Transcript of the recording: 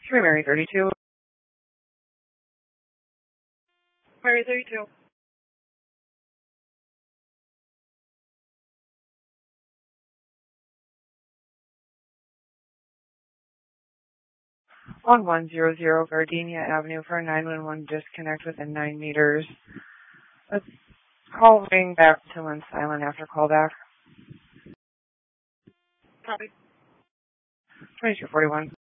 3 Mary 32. Mary 32. On 100 Gardenia Avenue for a 911 disconnect within 9 meters. Let's call ring back to when silent after callback. Copy. 2241.